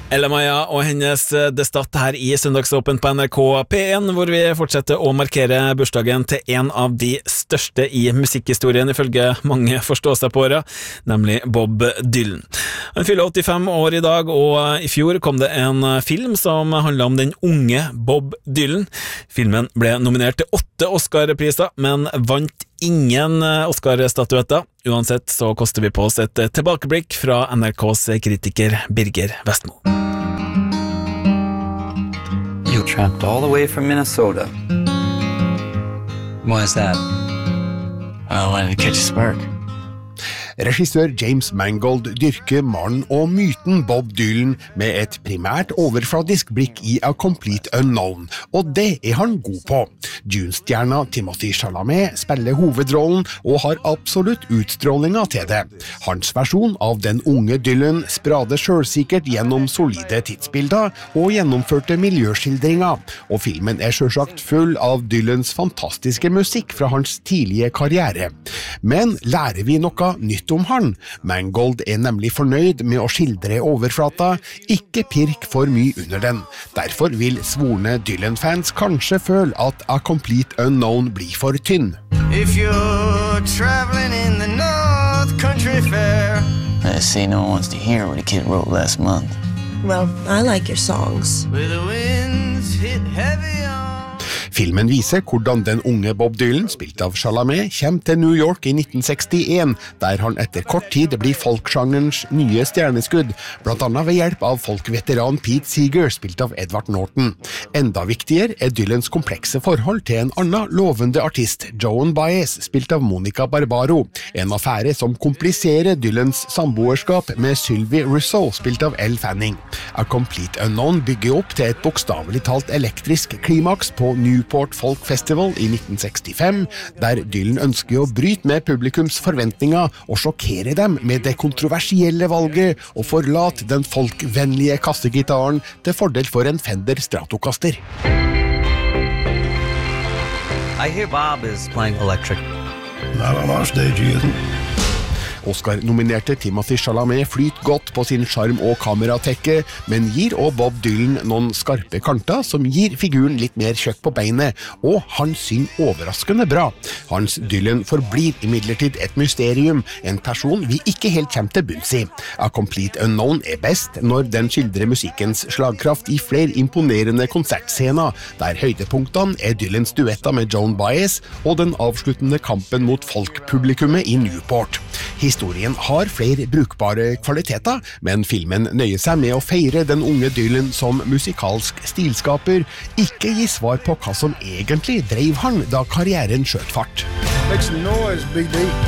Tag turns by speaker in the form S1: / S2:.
S1: Ella Maja og hennes Destat her i Søndagsåpen på NRK P1, hvor vi fortsetter å markere bursdagen til en av de største i musikkhistorien ifølge mange forståsegpåere, nemlig Bob Dylan. Han fyller 85 år i dag, og i fjor kom det en film som handlet om den unge Bob Dylan. Filmen ble nominert til 8 Oscar-priser, men vant ingen Oscar-statuetter. Uansett så koster vi på oss et tilbakeblikk fra NRKs kritiker Birger Vestmo.
S2: You tramped all the way from Minnesota. Why is that? I wanted to catch a spark.
S3: Regissør James Mangold dyrker mannen og myten Bob Dylan med et primært overfladisk blikk i A Complete Unknown, og det han god på. Dune-stjerna Timothée Chalamet spiller hovedrollen og har absolutt utstrålinga til det. Hans versjon av den unge Dylan sprader selvsikkert gjennom solide tidsbilder og gjennomførte miljøskildringer, og filmen selvsagt full av Dylans fantastiske musikk fra hans tidlige karriere. Men lærer vi noe nytt om han? Mangold nemlig fornøyd med å skildre overflata, ikke pirk for mye under den. Derfor vil svorne Dylan-fans kanskje føle at A Complete Unknown blir for tynn.
S4: If you're traveling in the North Country Fair,
S2: I see no one wants to hear what a kid wrote last month.
S5: Well, I like your songs.
S4: where the winds hit heavy on.
S3: Filmen viser hvordan den unge Bob Dylan, spilt av Chalamet, kommer til New York i 1961, der han etter kort tid blir folksjangerens nye stjerneskudd, blant annet ved hjelp av folkveteran Pete Seeger, spilt av Edward Norton. Enda viktigere Dylans komplekse forhold til en annen lovende artist, Joan Baez, spilt av Monica Barbaro, en affære som kompliserer Dylans samboerskap med Sylvie Russo, spilt av Elle Fanning. A Complete Unknown bygger opp til et bokstavelig talt elektrisk klimaks på Newport Folk Festival i 1965, der Dylan ønsker å bryte med publikums forventninger og sjokkere dem med det kontroversielle valget og forlate den folkvennlige kassegitaren til fordel for en Fender Stratocaster.
S6: I hear Bob is playing electric.
S7: Not on our stage, he isn't.
S3: Oscar-nominerte Timothée Chalamet flyter godt på sin charm og kameratekke, men gir også Bob Dylan noen skarpe kanter som gir figuren litt mer kjøtt på beinet, og han synger overraskende bra. Hans Dylan forblir imidlertid et mysterium, en person vi ikke helt kommer til bunns i. A Complete Unknown best når den skildrer musikkens slagkraft i flere imponerende konsertscener, der høydepunktene Dylans duetter med Joan Baez og den avsluttende kampen mot folkpublikummet i Newport. Historien har flere brukbare kvaliteter, men filmen nøyer seg med å feire den unge Dylan som musikalsk stilskaper, ikke gi svar på hva som egentlig drev han da karrieren skjøt fart.
S7: Make some noise, BD.